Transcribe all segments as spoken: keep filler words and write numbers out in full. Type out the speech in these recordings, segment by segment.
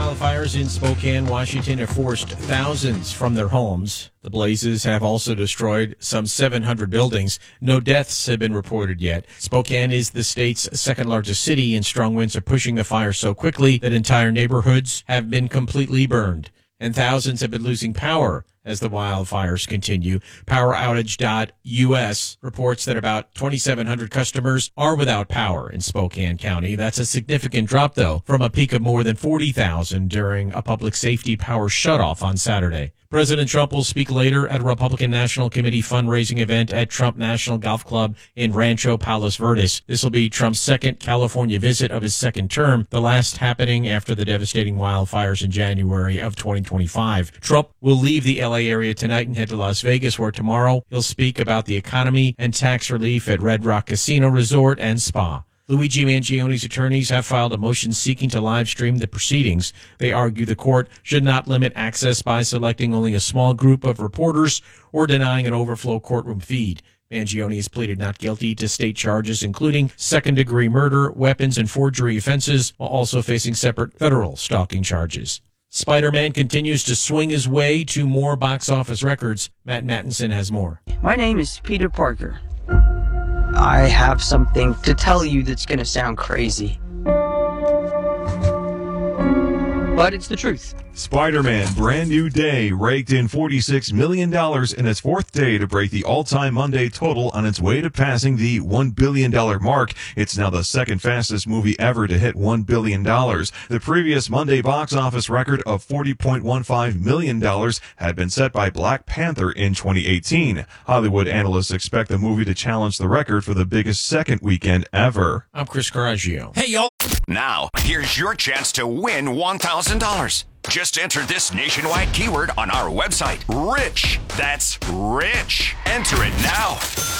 Wildfires in Spokane, Washington have forced thousands from their homes. The blazes have also destroyed some seven hundred buildings. No deaths have been reported yet. Spokane is the state's second largest city, and strong winds are pushing the fire so quickly that entire neighborhoods have been completely burned. And thousands have been losing power as the wildfires continue. power outage dot U S reports that about twenty-seven hundred customers are without power in Spokane County. That's a significant drop, though, from a peak of more than forty thousand during a public safety power shutoff on Saturday. President Trump will speak later at a Republican National Committee fundraising event at Trump National Golf Club in Rancho Palos Verdes. This will be Trump's second California visit of his second term, the last happening after the devastating wildfires in January of twenty twenty-five. Trump will leave the L A area tonight and head to Las Vegas, where tomorrow he'll speak about the economy and tax relief at Red Rock Casino Resort and Spa. Luigi Mangioni's attorneys have filed a motion seeking to live stream the proceedings. They argue the court should not limit access by selecting only a small group of reporters or denying an overflow courtroom feed. Mangioni has pleaded not guilty to state charges, including second-degree murder, weapons, and forgery offenses, while also facing separate federal stalking charges. Spider-Man continues to swing his way to more box office records. Matt Mattinson has more. My name is Peter Parker. I have something to tell you that's going to sound crazy. But it's the truth. Spider-Man Brand New Day raked in forty-six million dollars in its fourth day to break the all-time Monday total on its way to passing the one billion dollars mark. It's now the second fastest movie ever to hit one billion dollars. The previous Monday box office record of forty point one five million dollars had been set by Black Panther in twenty eighteen. Hollywood analysts expect the movie to challenge the record for the biggest second weekend ever. I'm Chris Caraggio. Hey, y'all. Now, here's your chance to win one thousand dollars. Just enter this nationwide keyword on our website, RICH. That's RICH. Enter it now.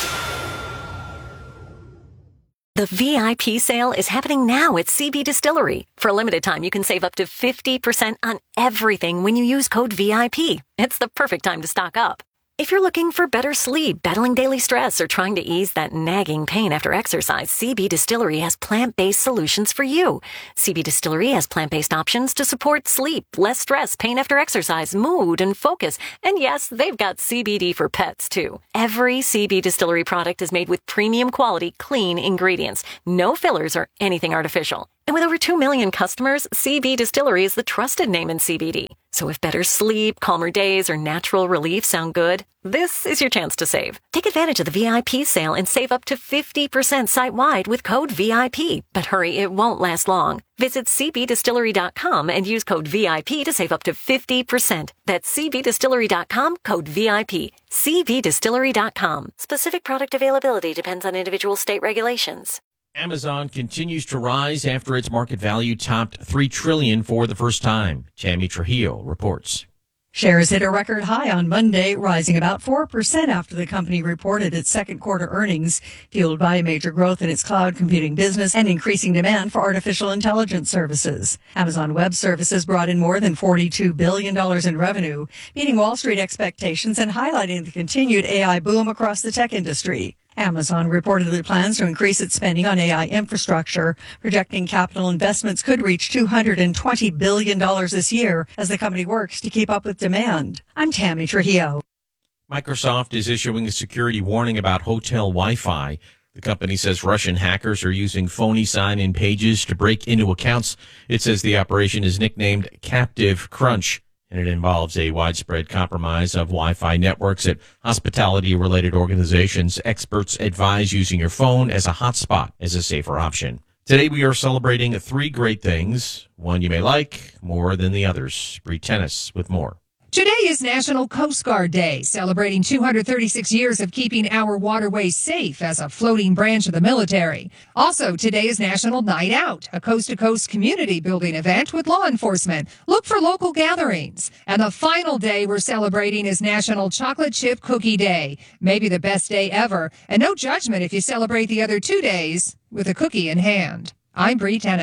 The V I P sale is happening now at C B Distillery. For a limited time, you can save up to fifty percent on everything when you use code V I P. It's the perfect time to stock up. If you're looking for better sleep, battling daily stress, or trying to ease that nagging pain after exercise, C B Distillery has plant-based solutions for you. C B Distillery has plant-based options to support sleep, less stress, pain after exercise, mood, and focus. And yes, they've got C B D for pets, too. Every C B Distillery product is made with premium quality, clean ingredients. No fillers or anything artificial. And with over two million customers, C B Distillery is the trusted name in C B D. So if better sleep, calmer days, or natural relief sound good, this is your chance to save. Take advantage of the V I P sale and save up to fifty percent site-wide with code V I P. But hurry, it won't last long. Visit C B distillery dot com and use code V I P to save up to fifty percent. That's C B distillery dot com, code V I P. C B distillery dot com. Specific product availability depends on individual state regulations. Amazon continues to rise after its market value topped three trillion dollars for the first time. Tammy Trujillo reports. Shares hit a record high on Monday, rising about four percent after the company reported its second quarter earnings, fueled by major growth in its cloud computing business and increasing demand for artificial intelligence services. Amazon Web Services brought in more than forty-two billion dollars in revenue, beating Wall Street expectations and highlighting the continued A I boom across the tech industry. Amazon reportedly plans to increase its spending on A I infrastructure, projecting capital investments could reach two hundred twenty billion dollars this year as the company works to keep up with demand. I'm Tammy Trujillo. Microsoft is issuing a security warning about hotel Wi-Fi. The company says Russian hackers are using phony sign-in pages to break into accounts. It says the operation is nicknamed Captive Crunch, and it involves a widespread compromise of Wi-Fi networks at hospitality-related organizations. Experts advise using your phone as a hotspot as a safer option. Today we are celebrating three great things, one you may like more than the others. Bree Tennis with more. Today is National Coast Guard Day, celebrating two hundred thirty-six years of keeping our waterways safe as a floating branch of the military. Also, today is National Night Out, a coast-to-coast community building event with law enforcement. Look for local gatherings. And the final day we're celebrating is National Chocolate Chip Cookie Day, maybe the best day ever. And no judgment if you celebrate the other two days with a cookie in hand. I'm Bree Tennis.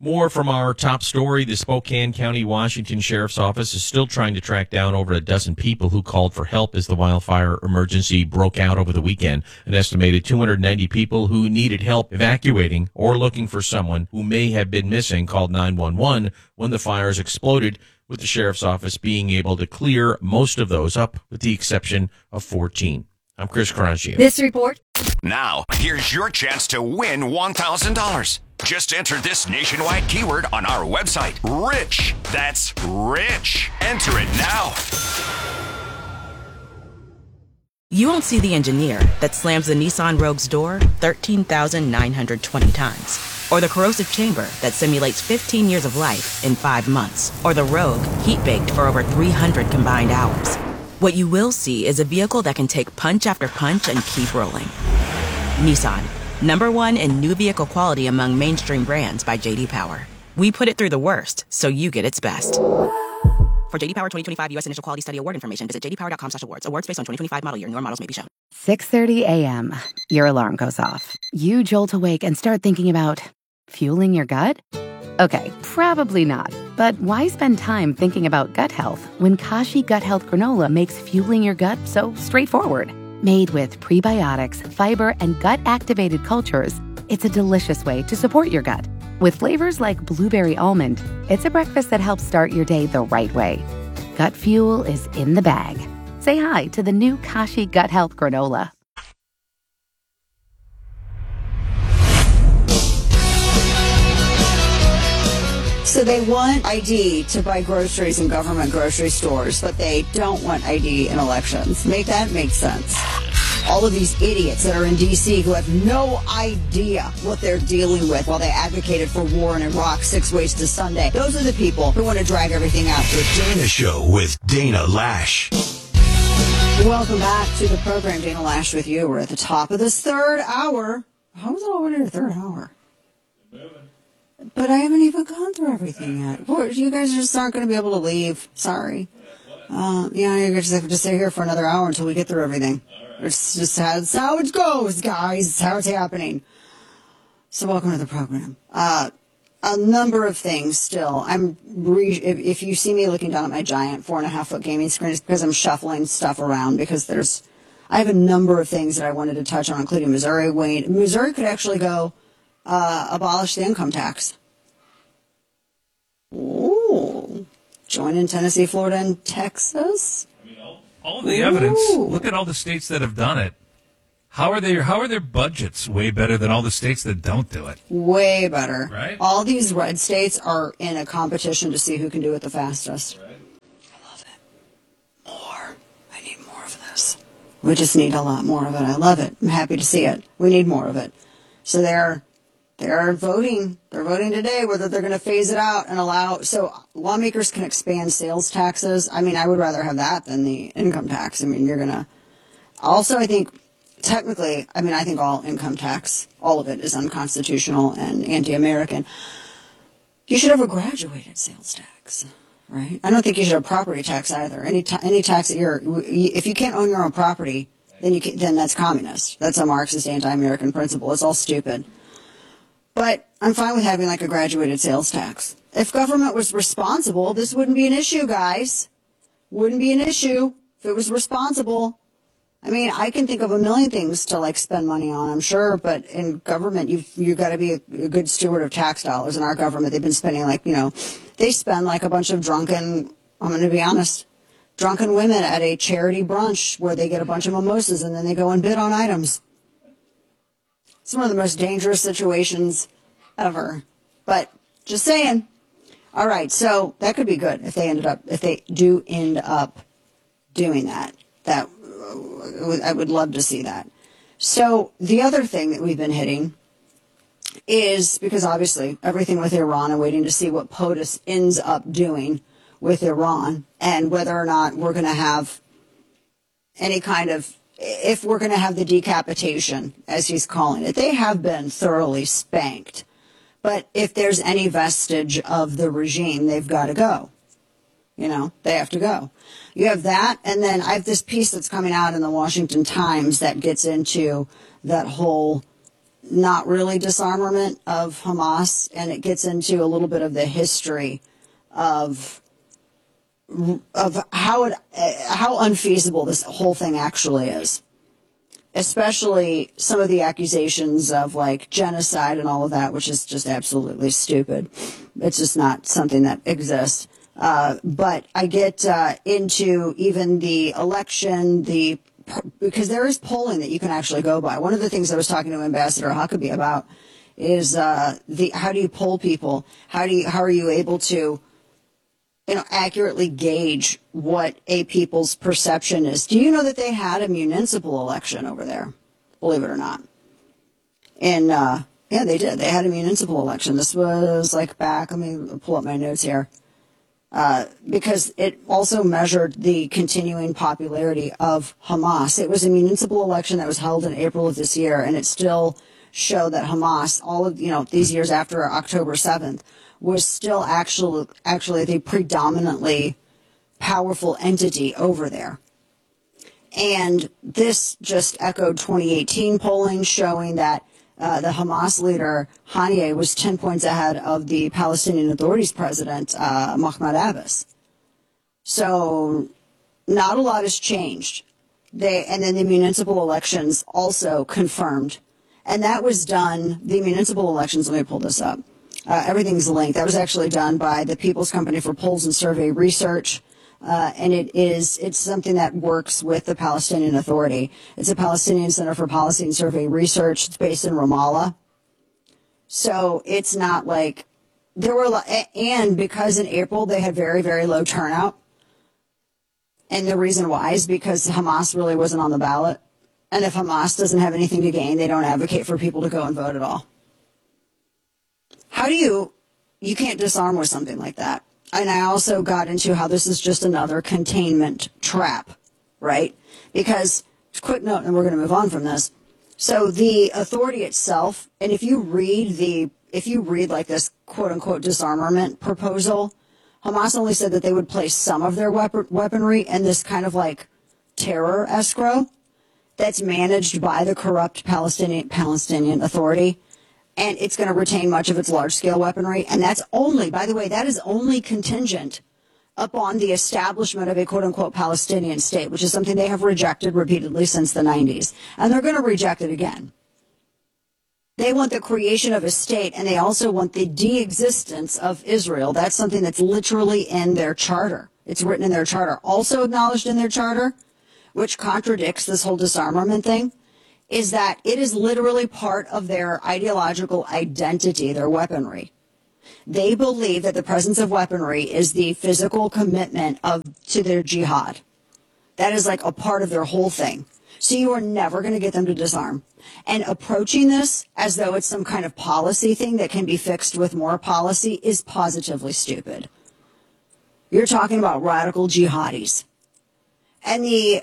More from our top story. The Spokane County, Washington Sheriff's Office is still trying to track down over a dozen people who called for help as the wildfire emergency broke out over the weekend. An estimated two hundred ninety people who needed help evacuating or looking for someone who may have been missing called nine one one when the fires exploded, with the Sheriff's Office being able to clear most of those up, with the exception of fourteen. I'm Chris Karagian. This report. Now, here's your chance to win one thousand dollars. Just enter this nationwide keyword on our website, RICH. That's RICH. Enter it now. You won't see the engineer that slams the Nissan Rogue's door thirteen thousand nine hundred twenty times. Or the corrosive chamber that simulates fifteen years of life in five months. Or the Rogue heat-baked for over three hundred combined hours. What you will see is a vehicle that can take punch after punch and keep rolling. Nissan, number one in new vehicle quality among mainstream brands by J D Power. We put it through the worst, so you get its best. For J D Power twenty twenty-five U S Initial Quality Study Award information, visit j d power dot com slash awards. Awards based on twenty twenty-five model year. Newer models may be shown. six thirty a.m. Your alarm goes off. You jolt awake and start thinking about fueling your gut? Okay, probably not. But why spend time thinking about gut health when Kashi Gut Health Granola makes fueling your gut so straightforward? Made with prebiotics, fiber, and gut-activated cultures, it's a delicious way to support your gut. With flavors like blueberry almond, it's a breakfast that helps start your day the right way. Gut fuel is in the bag. Say hi to the new Kashi Gut Health Granola. So they want I D to buy groceries in government grocery stores, but they don't want I D in elections. Make that make sense. All of these idiots that are in D C who have no idea what they're dealing with while they advocated for war in Iraq six ways to Sunday. Those are the people who want to drag everything out. The Dana Show with Dana Lash. Welcome back to the program. Dana Lash with you. We're at the top of this third hour. How is it already the third hour? But I haven't even gone through everything yet. Boy, you guys just aren't going to be able to leave. Sorry. Uh, yeah, you're just have to stay here for another hour until we get through everything. It's just how, it's how it goes, guys. It's how it's happening. So welcome to the program. Uh, a number of things still. I'm re- if, if you see me looking down at my giant four and a half foot gaming screen, it's because I'm shuffling stuff around because there's, I have a number of things that I wanted to touch on, including Missouri. Wayne, Missouri could actually go uh, abolish the income tax. Ooh. Join in Tennessee, Florida, and Texas. I mean, all, all of the Ooh. evidence. Look at all the states that have done it. How are they? How are their budgets way better than all the states that don't do it? Way better. Right. All these red states are in a competition to see who can do it the fastest. Right. I love it. More. I need more of this. We just need a lot more of it. I love it. I'm happy to see it. We need more of it. So they're they're voting. They're voting today whether they're going to phase it out and allow. So lawmakers can expand sales taxes. I mean, I would rather have that than the income tax. I mean, you're going to. Also, I think. Technically, I mean, I think all income tax, all of it is unconstitutional and anti-American. You should have a graduated sales tax, right? I don't think you should have property tax either. Any ta- any tax that you're, if you can't own your own property, then you can, then that's communist. That's a Marxist anti-American principle. It's all stupid. But I'm fine with having like a graduated sales tax. If government was responsible, this wouldn't be an issue, guys. Wouldn't be an issue if it was responsible. I mean, I can think of a million things to like spend money on, I'm sure, but in government, you've, you've got to be a, a good steward of tax dollars. In our government, they've been spending like, you know, they spend like a bunch of drunken, I'm going to be honest, drunken women at a charity brunch where they get a bunch of mimosas and then they go and bid on items. It's one of the most dangerous situations ever. But just saying. All right, so that could be good if they ended up, if they do end up doing that. That I would love to see that. So the other thing that we've been hitting is, because obviously everything with Iran and waiting to see what POTUS ends up doing with Iran and whether or not we're going to have any kind of, if we're going to have the decapitation, as he's calling it. They have been thoroughly spanked. But if there's any vestige of the regime, they've got to go. You know, they have to go. You have that, and then I have this piece that's coming out in the Washington Times that gets into that whole not really disarmament of Hamas, and it gets into a little bit of the history of of how it, how unfeasible this whole thing actually is. Especially some of the accusations of like genocide and all of that, which is just absolutely stupid. It's just not something that exists. Uh, but I get uh, into even the election, the because there is polling that you can actually go by. One of the things I was talking to Ambassador Huckabee about is uh, the how do you poll people? How do you how are you able to you know accurately gauge what a people's perception is? Do you know that they had a municipal election over there? Believe it or not. And uh, yeah, they did. They had a municipal election. This was like back. Let me pull up my notes here. Uh, because it also measured the continuing popularity of Hamas. It was a municipal election that was held in April of this year, and it still showed that Hamas, all of you know these years after October seventh, was still actually actually the predominantly powerful entity over there. And this just echoed twenty eighteen polling showing that Uh, the Hamas leader, Haniyeh, was ten points ahead of the Palestinian Authority's president, uh, Mahmoud Abbas. So not a lot has changed. They, and then the municipal elections also confirmed. And that was done, the municipal elections, let me pull this up. Uh, everything's linked. That was actually done by the People's Company for Polls and Survey Research. Uh, and it is, it's something that works with the Palestinian Authority. It's a Palestinian Center for Policy and Survey Research. It's based in Ramallah. So it's not like there were, and because in April they had very, very low turnout. And the reason why is because Hamas really wasn't on the ballot. And if Hamas doesn't have anything to gain, they don't advocate for people to go and vote at all. How do you, you can't disarm with something like that. And I also got into how this is just another containment trap, right? Because, quick note, and we're going to move on from this. So the authority itself, and if you read the, if you read like this quote unquote disarmament proposal, Hamas only said that they would place some of their weapon, weaponry in this kind of like terror escrow that's managed by the corrupt Palestinian Palestinian Authority. And it's going to retain much of its large-scale weaponry. And that's only, by the way, that is only contingent upon the establishment of a quote-unquote Palestinian state, which is something they have rejected repeatedly since the nineties. And they're going to reject it again. They want the creation of a state, and they also want the de-existence of Israel. That's something that's literally in their charter. It's written in their charter. Also acknowledged in their charter, which contradicts this whole disarmament thing, is that it is literally part of their ideological identity, their weaponry. They believe that the presence of weaponry is the physical commitment of to their jihad. That is like a part of their whole thing. So you are never going to get them to disarm. And approaching this as though it's some kind of policy thing that can be fixed with more policy is positively stupid. You're talking about radical jihadis. And the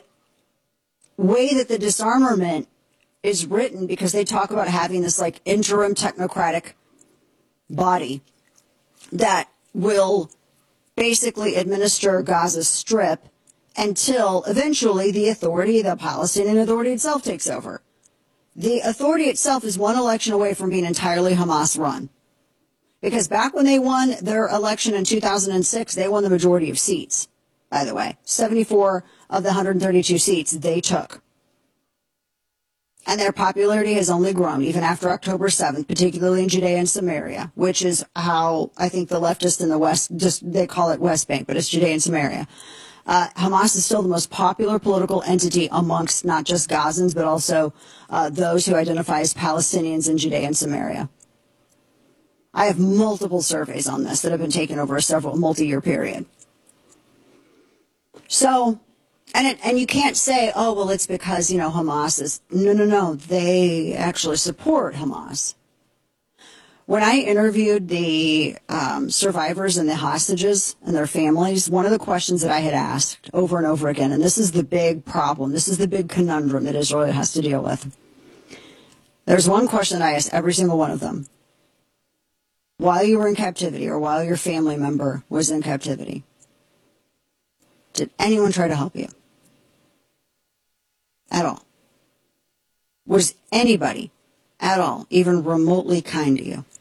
way that the disarmament is written, because they talk about having this like interim technocratic body that will basically administer Gaza Strip until eventually the authority, the Palestinian Authority itself takes over. The authority itself is one election away from being entirely Hamas run. Because back when they won their election in two thousand six, they won the majority of seats, by the way. seventy-four of the one hundred thirty-two seats they took. And their popularity has only grown, even after October seventh, particularly in Judea and Samaria, which is how I think the leftists in the West, just they call it West Bank, but it's Judea and Samaria. Uh, Hamas is still the most popular political entity amongst not just Gazans, but also uh, those who identify as Palestinians in Judea and Samaria. I have multiple surveys on this that have been taken over a several multi-year period. So... And it, and you can't say, oh, well, it's because, you know, Hamas is... No, no, no. They actually support Hamas. When I interviewed the um, survivors and the hostages and their families, one of the questions that I had asked over and over again, and this is the big problem, this is the big conundrum that Israel has to deal with. There's one question that I asked every single one of them. While you were in captivity or while your family member was in captivity, did anyone try to help you? At all? Was anybody at all, even remotely kind to you?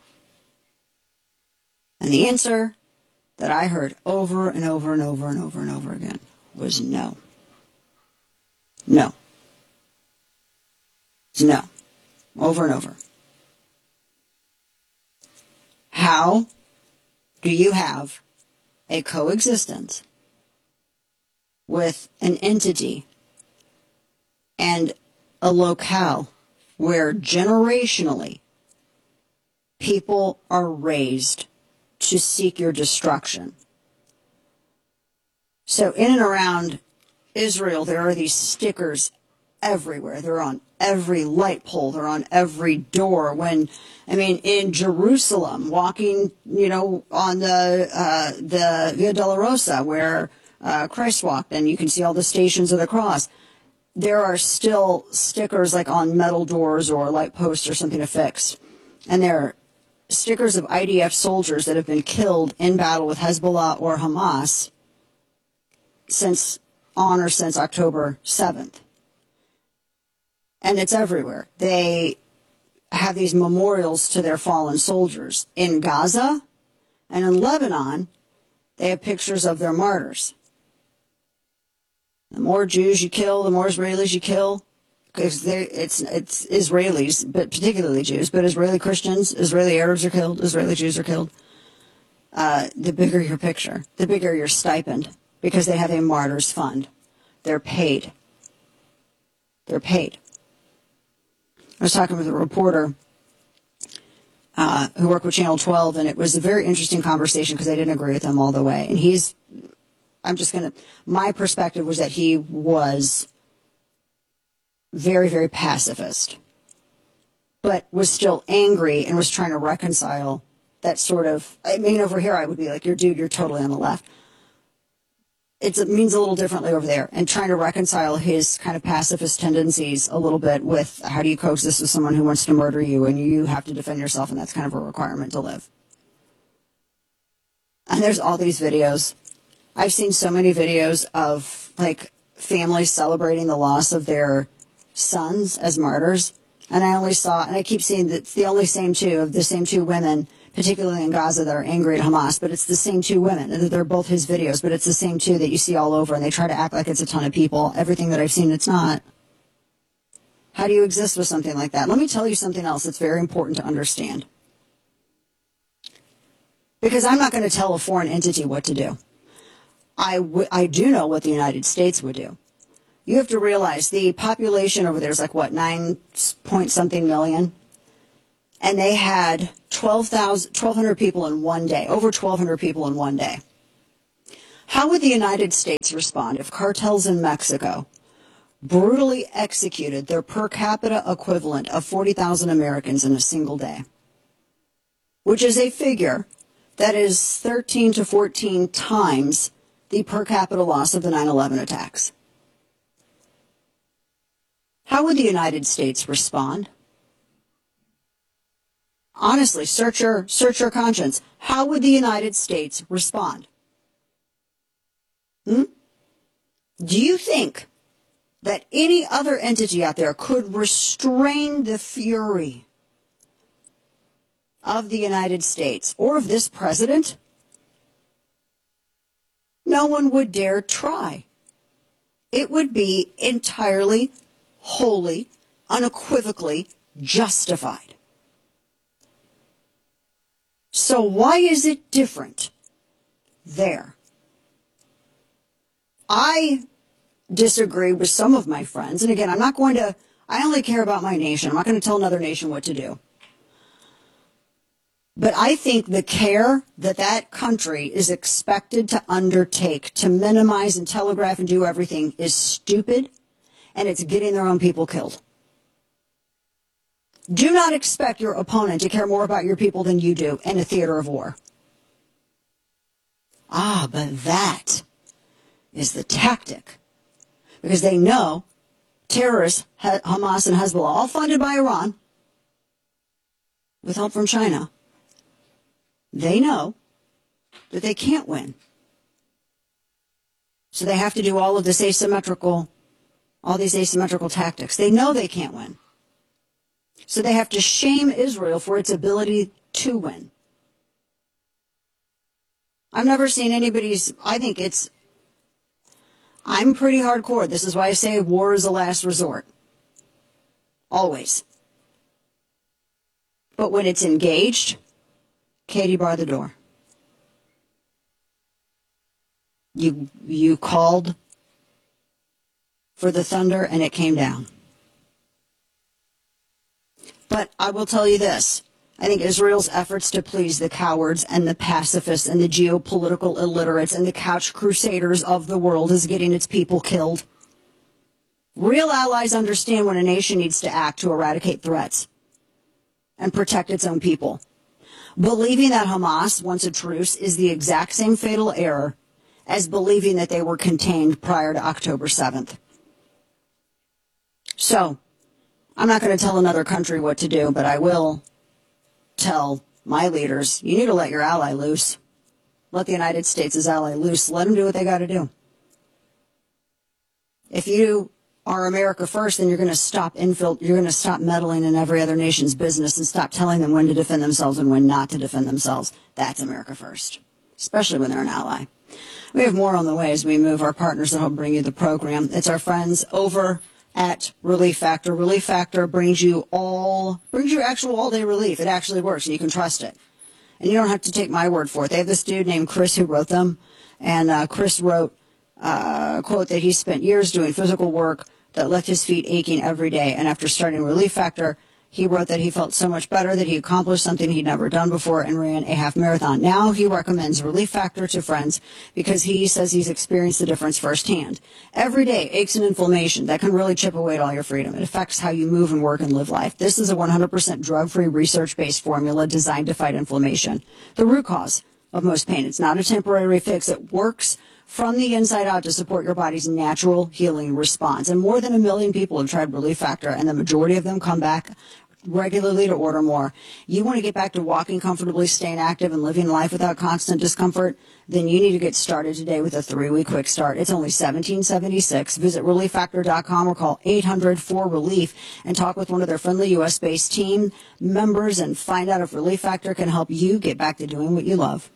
And the answer that I heard over and over and over and over and over again was no. No. It's no. Over and over. How do you have a coexistence with an entity and a locale where generationally people are raised to seek your destruction? So in and around Israel, there are these stickers everywhere. They're on every light pole. They're on every door. When, I mean, in Jerusalem, walking, you know, on the uh, the Via Dolorosa, where uh, Christ walked, and you can see all the stations of the cross, there are still stickers like on metal doors or light posts or something affixed. And they're stickers of I D F soldiers that have been killed in battle with Hezbollah or Hamas since on or since October seventh. And it's everywhere. They have these memorials to their fallen soldiers. In Gaza and in Lebanon, they have pictures of their martyrs. The more Jews you kill, the more Israelis you kill. Because it's it's Israelis, but particularly Jews, but Israeli Christians, Israeli Arabs are killed, Israeli Jews are killed. Uh, the bigger your picture, the bigger your stipend, because they have a martyrs fund. They're paid. They're paid. I was talking with a reporter uh, who worked with Channel twelve, and it was a very interesting conversation because I didn't agree with him all the way. And he's, I'm just going to, my perspective was that he was very, very pacifist, but was still angry and was trying to reconcile that sort of, I mean, over here I would be like, you're dude, you're totally on the left. It's, it means a little differently over there, and trying to reconcile his kind of pacifist tendencies a little bit with how do you coexist with someone who wants to murder you and you have to defend yourself, and that's kind of a requirement to live. And there's all these videos. I've seen so many videos of like families celebrating the loss of their sons as martyrs, and I only saw, and I keep seeing that it's the only same two of the same two women, particularly in Gaza, that are angry at Hamas, but it's the same two women. They're both his videos, but it's the same two that you see all over, and they try to act like it's a ton of people. Everything that I've seen, it's not. How do you exist with something like that? Let me tell you something else that's very important to understand. Because I'm not going to tell a foreign entity what to do. I, w- I do know what the United States would do. You have to realize the population over there is like, what, nine point something million? And they had twelve thousand, twelve hundred people in one day, over twelve hundred people in one day. How would the United States respond if cartels in Mexico brutally executed their per capita equivalent of forty thousand Americans in a single day? Which is a figure that is thirteen to fourteen times the per capita loss of the nine eleven attacks. How would the United States respond? Honestly, search your, search your conscience. How would the United States respond? Hmm? Do you think that any other entity out there could restrain the fury of the United States or of this president? No one would dare try. It would be entirely, wholly, unequivocally justified. So why is it different there? I disagree with some of my friends. And again, I'm not going to, I only care about my nation. I'm not going to tell another nation what to do. But I think the care that that country is expected to undertake to minimize and telegraph and do everything is stupid, and it's getting their own people killed. Do not expect your opponent to care more about your people than you do in a theater of war. Ah, but that is the tactic. Because they know terrorists, Hamas and Hezbollah, all funded by Iran, with help from China, they know that they can't win. So they have to do all of this asymmetrical, all these asymmetrical tactics. They know they can't win. So they have to shame Israel for its ability to win. I've never seen anybody's, I think it's, I'm pretty hardcore. This is why I say war is a last resort. Always. But when it's engaged, Katie bar the door. You, you called for the thunder and it came down. But I will tell you this. I think Israel's efforts to please the cowards and the pacifists and the geopolitical illiterates and the couch crusaders of the world is getting its people killed. Real allies understand when a nation needs to act to eradicate threats and protect its own people. Believing that Hamas wants a truce is the exact same fatal error as believing that they were contained prior to October seventh. So, I'm not going to tell another country what to do, but I will tell my leaders, you need to let your ally loose. Let the United States' ally loose. Let them do what they got to do. If you are America first, then you're going to stop infil- you're going to stop meddling in every other nation's business and stop telling them when to defend themselves and when not to defend themselves. That's America first, especially when they're an ally. We have more on the way as we move. Our partners that help bring you the program. It's our friends over at Relief Factor. Relief Factor brings you all, brings you actual all-day relief. It actually works, and you can trust it. And you don't have to take my word for it. They have this dude named Chris who wrote them, and uh, Chris wrote uh, a quote that he spent years doing physical work that left his feet aching every day. And after starting Relief Factor, he wrote that he felt so much better that he accomplished something he'd never done before and ran a half marathon. Now he recommends Relief Factor to friends because he says he's experienced the difference firsthand. Every day, aches and inflammation, that can really chip away at all your freedom. It affects how you move and work and live life. This is a one hundred percent drug-free, research-based formula designed to fight inflammation, the root cause of most pain. It's not a temporary fix. It works from the inside out to support your body's natural healing response. And more than a million people have tried Relief Factor, and the majority of them come back regularly to order more. You want to get back to walking comfortably, staying active, and living life without constant discomfort? Then you need to get started today with a three-week quick start. It's only seventeen seventy-six. Visit relief factor dot com or call eight hundred four relief and talk with one of their friendly U S-based team members and find out if Relief Factor can help you get back to doing what you love.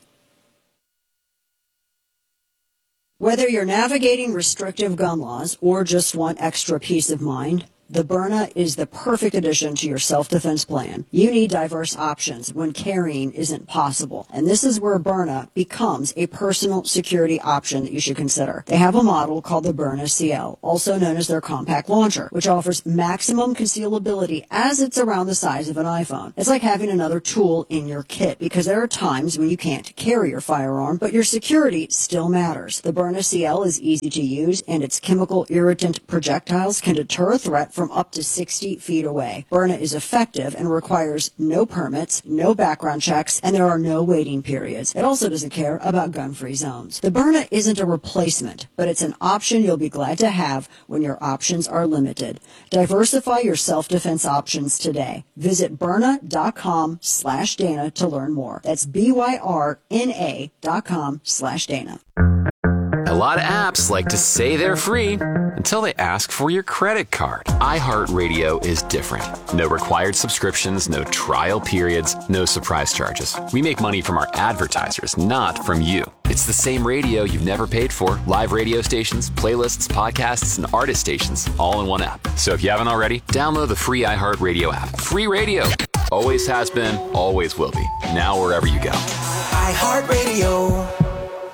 Whether you're navigating restrictive gun laws or just want extra peace of mind, the Byrna is the perfect addition to your self-defense plan. You need diverse options when carrying isn't possible. And this is where Byrna becomes a personal security option that you should consider. They have a model called the Byrna C L, also known as their compact launcher, which offers maximum concealability as it's around the size of an iPhone. It's like having another tool in your kit because there are times when you can't carry your firearm, but your security still matters. The Byrna C L is easy to use, and its chemical irritant projectiles can deter a threat from up to sixty feet away. Byrna is effective and requires no permits, no background checks, and there are no waiting periods. It also doesn't care about gun-free zones. The Byrna isn't a replacement, but it's an option you'll be glad to have when your options are limited. Diversify your self-defense options today. Visit Byrna dot com slash Dana to learn more. That's B Y R N A dot com slash Dana. A lot of apps like to say they're free until they ask for your credit card. iHeartRadio is different. No required subscriptions, no trial periods, no surprise charges. We make money from our advertisers, not from you. It's the same radio you've never paid for. Live radio stations, playlists, podcasts, and artist stations, all in one app. So if you haven't already, download the free iHeartRadio app. Free radio. Always has been, always will be. Now wherever you go. iHeartRadio.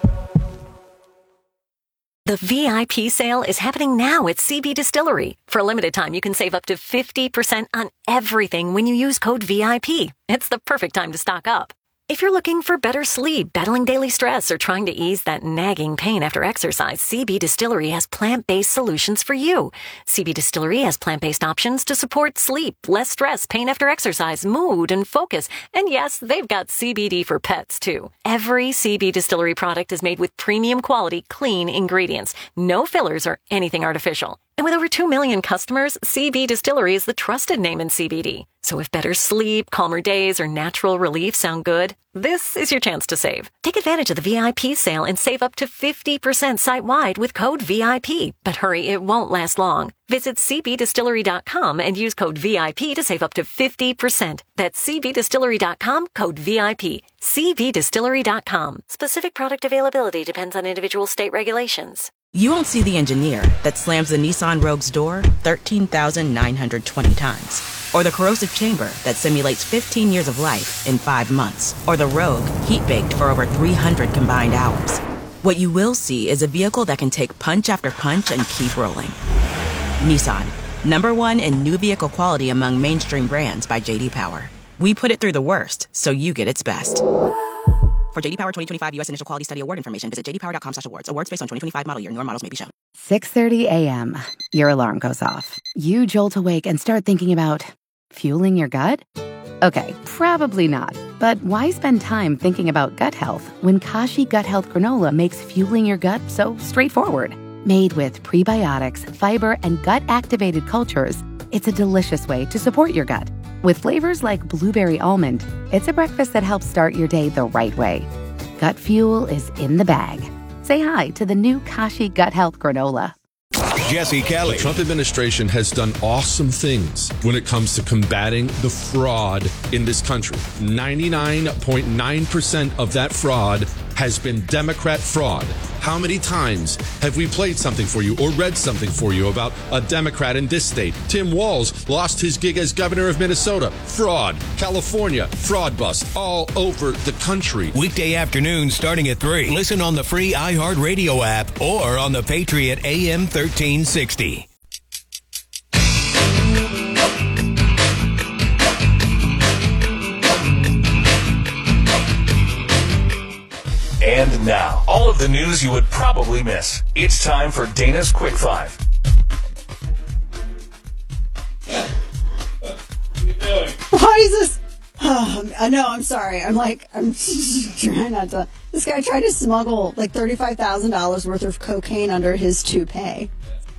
The V I P sale is happening now at C B Distillery. For a limited time, you can save up to fifty percent on everything when you use code V I P. It's the perfect time to stock up. If you're looking for better sleep, battling daily stress, or trying to ease that nagging pain after exercise, C B Distillery has plant-based solutions for you. C B Distillery has plant-based options to support sleep, less stress, pain after exercise, mood, and focus. And yes, they've got C B D for pets, too. Every C B Distillery product is made with premium quality, clean ingredients. No fillers or anything artificial. And with over two million customers, C B Distillery is the trusted name in C B D. So if better sleep, calmer days, or natural relief sound good, this is your chance to save. Take advantage of the V I P sale and save up to fifty percent site-wide with code V I P. But hurry, it won't last long. Visit c b distillery dot com and use code V I P to save up to fifty percent. That's c b distillery dot com, code V I P. c b distillery dot com. Specific product availability depends on individual state regulations. You won't see the engineer that slams the Nissan Rogue's door thirteen thousand nine hundred twenty times. Or the corrosive chamber that simulates fifteen years of life in five months. Or the Rogue heat-baked for over three hundred combined hours. What you will see is a vehicle that can take punch after punch and keep rolling. Nissan, number one in new vehicle quality among mainstream brands by J D Power. We put it through the worst, so you get its best. For J D Power twenty twenty-five U S Initial Quality Study Award information, visit j d power dot com slash awards. Awards based on twenty twenty-five model year. Newer models may be shown. six thirty a.m. Your alarm goes off. You jolt awake and start thinking about fueling your gut? Okay, probably not. But why spend time thinking about gut health when Kashi Gut Health Granola makes fueling your gut so straightforward? Made with prebiotics, fiber, and gut-activated cultures, it's a delicious way to support your gut. With flavors like blueberry almond, it's a breakfast that helps start your day the right way. Gut fuel is in the bag. Say hi to the new Kashi Gut Health Granola. Jesse Kelly. The Trump administration has done awesome things when it comes to combating the fraud in this country. ninety-nine point nine percent of that fraud has been Democrat fraud. How many times have we played something for you or read something for you about a Democrat in this state? Tim Walz lost his gig as governor of Minnesota. Fraud. California. Fraud bust all over the country. Weekday afternoon starting at three. Listen on the free iHeartRadio app or on the Patriot A M thirteen sixty. And now, all of the news you would probably miss. It's time for Dana's Quick Five. Why is this? Oh, I know, I'm sorry. I'm like, I'm trying not to. This guy tried to smuggle like thirty-five thousand dollars worth of cocaine under his toupee.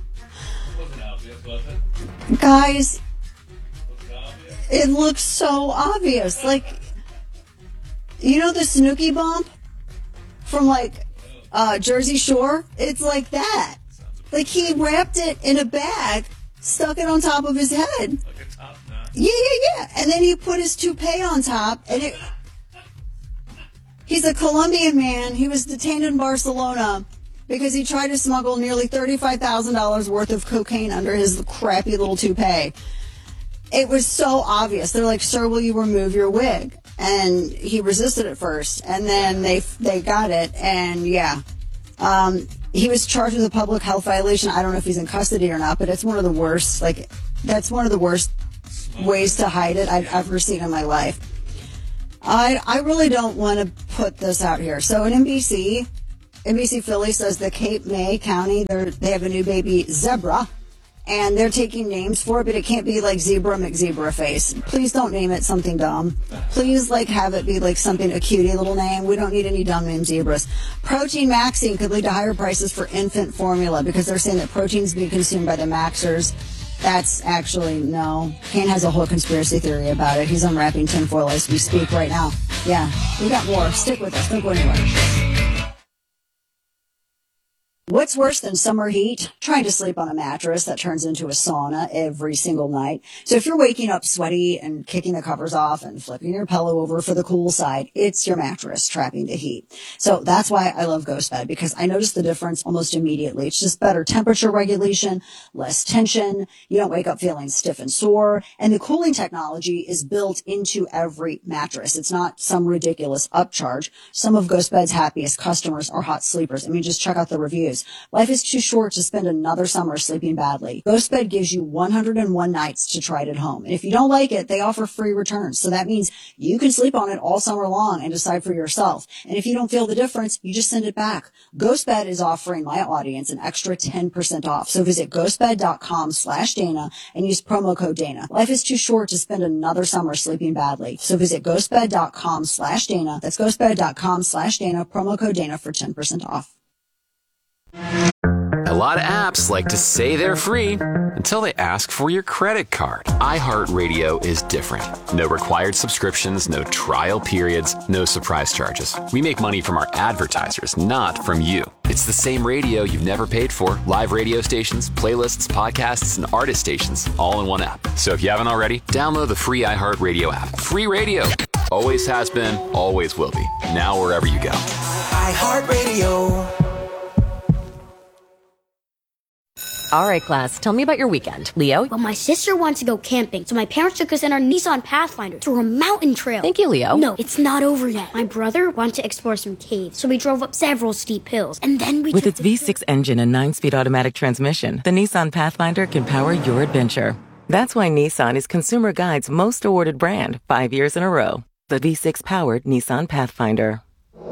Guys, it looks so obvious. Like, you know the Snooki bump from like uh, Jersey Shore? It's like that. Like he wrapped it in a bag, stuck it on top of his head. Like a top knot. Yeah, yeah, yeah. And then he put his toupee on top, and it. He's a Colombian man. He was detained in Barcelona because he tried to smuggle nearly thirty-five thousand dollars worth of cocaine under his crappy little toupee. It was so obvious. They're like, "Sir, will you remove your wig?" And he resisted at first, and then they they got it, and yeah. Um, he was charged with a public health violation. I don't know if he's in custody or not, but it's one of the worst, like, that's one of the worst ways to hide it I've ever seen in my life. I I really don't want to put this out here. So in N B C, N B C Philly says the Cape May County, they they have a new baby zebra, and they're taking names for it, but it can't be like Zebra McZebra Face. Please don't name it something dumb. Please, like, have it be like something, a cutie little name. We don't need any dumb named zebras. Protein maxing could lead to higher prices for infant formula because they're saying that protein's being consumed by the maxers. That's actually, no. Kane has a whole conspiracy theory about it. He's unwrapping tinfoil as we speak right now. Yeah, we got more. Stick with us. Don't go anywhere. What's worse than summer heat? Trying to sleep on a mattress that turns into a sauna every single night. So if you're waking up sweaty and kicking the covers off and flipping your pillow over for the cool side, it's your mattress trapping the heat. So that's why I love GhostBed, because I notice the difference almost immediately. It's just better temperature regulation, less tension. You don't wake up feeling stiff and sore. And the cooling technology is built into every mattress. It's not some ridiculous upcharge. Some of GhostBed's happiest customers are hot sleepers. I mean, just check out the reviews. Life is too short to spend another summer sleeping badly. GhostBed gives you one hundred one nights to try it at home. And if you don't like it, they offer free returns. So that means you can sleep on it all summer long and decide for yourself. And if you don't feel the difference, you just send it back. GhostBed is offering my audience an extra ten percent off. So visit ghostbed.com slash Dana and use promo code Dana. Life is too short to spend another summer sleeping badly. So visit ghostbed.com slash Dana. That's ghostbed.com slash Dana. Promo code Dana for ten percent off. lot of apps like to say they're free until they ask for your credit card. iHeartRadio is different. No required subscriptions, no trial periods, no surprise charges. We make money from our advertisers, not from you. It's the same radio you've never paid for. Live radio stations, playlists, podcasts, and artist stations, all in one app. So if you haven't already, download the free iHeartRadio app. Free radio. Always has been, always will be. Now wherever you go. iHeartRadio. All right, class, tell me about your weekend. Leo? Well, my sister wants to go camping, so my parents took us in our Nissan Pathfinder through a mountain trail. Thank you, Leo. No, it's not over yet. My brother wanted to explore some caves, so we drove up several steep hills, and then we With took its V six engine and nine-speed automatic transmission, the Nissan Pathfinder can power your adventure. That's why Nissan is Consumer Guide's most awarded brand five years in a row. The V six-powered Nissan Pathfinder.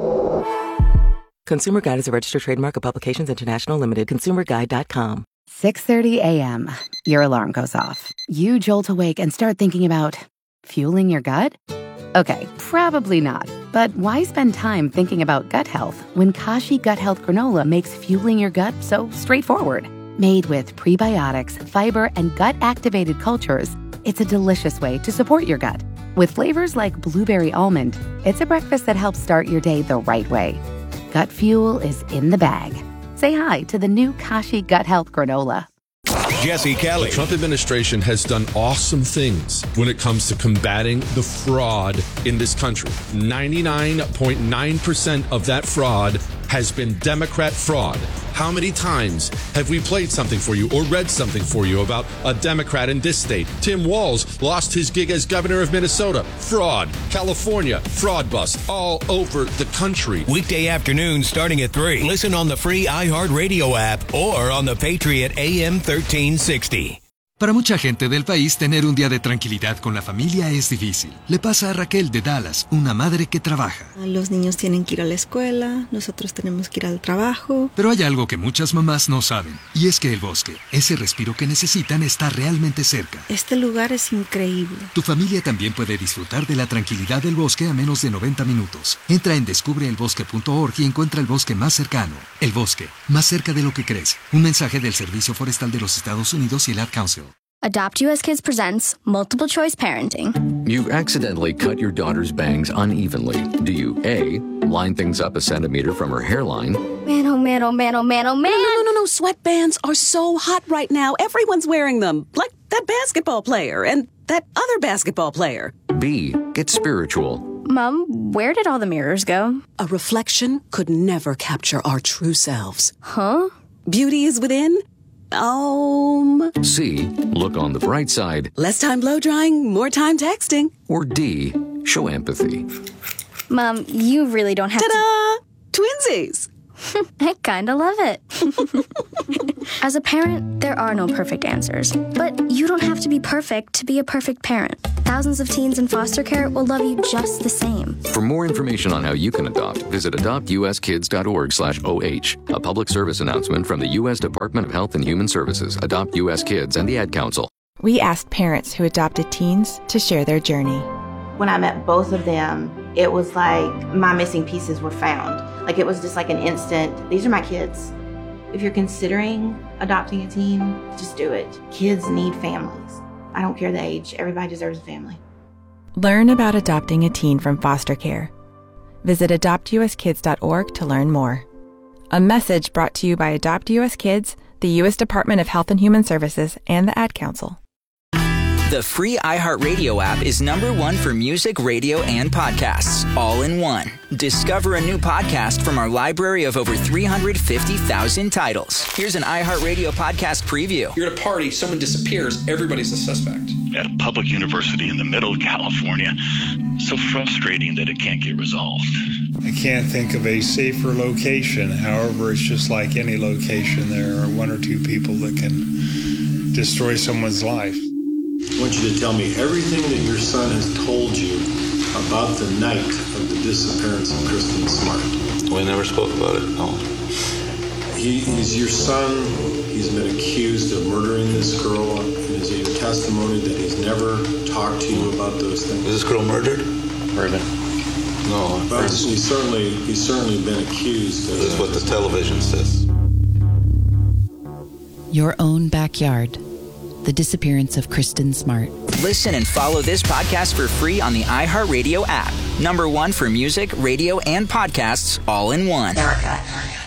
Consumer Guide is a registered trademark of Publications International Limited. consumer guide dot com. six thirty a.m. Your alarm goes off. You jolt awake and start thinking about fueling your gut? Okay, probably not. But why spend time thinking about gut health when Kashi Gut Health Granola makes fueling your gut so straightforward? Made with prebiotics, fiber, and gut-activated cultures, it's a delicious way to support your gut. With flavors like blueberry almond, it's a breakfast that helps start your day the right way. Gut fuel is in the bag. Say hi to the new Kashi Gut Health Granola. Jesse Kelly. The Trump administration has done awesome things when it comes to combating the fraud in this country. ninety-nine point nine percent of that fraud has been Democrat fraud. How many times have we played something for you or read something for you about a Democrat in this state? Tim Walz lost his gig as governor of Minnesota. Fraud. California. Fraud bust all over the country. Weekday afternoons starting at three. Listen on the free iHeartRadio app or on the Patriot A M thirteen sixty. Para mucha gente del país, tener un día de tranquilidad con la familia es difícil. Le pasa a Raquel de Dallas, una madre que trabaja. Los niños tienen que ir a la escuela, nosotros tenemos que ir al trabajo. Pero hay algo que muchas mamás no saben, y es que el bosque, ese respiro que necesitan, está realmente cerca. Este lugar es increíble. Tu familia también puede disfrutar de la tranquilidad del bosque a menos de noventa minutos. Entra en descubre el bosque punto org y encuentra el bosque más cercano. El bosque, más cerca de lo que crees. Un mensaje del Servicio Forestal de los Estados Unidos y el Ad Council. Adopt U S Kids presents Multiple Choice Parenting. You accidentally cut your daughter's bangs unevenly. Do you A, line things up a centimeter from her hairline? Man, oh man, oh man, oh man, oh man. No, no, no, no, sweatbands are so hot right now. Everyone's wearing them. Like that basketball player and that other basketball player. B, get spiritual. Mom, where did all the mirrors go? A reflection could never capture our true selves. Huh? Beauty is within. Um. C, look on the bright side. Less time blow drying, more time texting. Or D, show empathy. Mom, you really don't have Ta-da! to... Twinsies! I kinda love it. As a parent, there are no perfect answers. But you don't have to be perfect to be a perfect parent. Thousands of teens in foster care will love you just the same. For more information on how you can adopt, visit adopt u s kids dot org slash O H. A public service announcement from the U S Department of Health and Human Services, Adopt U S Kids, and the Ad Council. We asked parents who adopted teens to share their journey. When I met both of them, it was like my missing pieces were found. Like it was just like an instant, these are my kids. If you're considering adopting a teen, just do it. Kids need families. I don't care the age. Everybody deserves a family. Learn about adopting a teen from foster care. Visit adopt u s kids dot org to learn more. A message brought to you by Adopt U S Kids, the U S Department of Health and Human Services, and the Ad Council. The free iHeartRadio app is number one for music, radio, and podcasts, all in one. Discover a new podcast from our library of over three hundred fifty thousand titles. Here's an iHeartRadio podcast preview. You're at a party, someone disappears, everybody's a suspect. At a public university in the middle of California. So frustrating that it can't get resolved. I can't think of a safer location. However, it's just like any location. There are one or two people that can destroy someone's life. I want you to tell me everything that your son has told you about the night of the disappearance of Kristen Smart. We never spoke about it, no. He, he's your son. He's been accused of murdering this girl. And is your testimony that he's never talked to you about those things? Was this girl murdered? Murdered. No. But he's certainly, he's certainly been accused of This is what the television says. Your Own Backyard. The Disappearance of Kristen Smart. Listen and follow this podcast for free on the iHeartRadio app. Number one for music, radio, and podcasts all in one. Erica.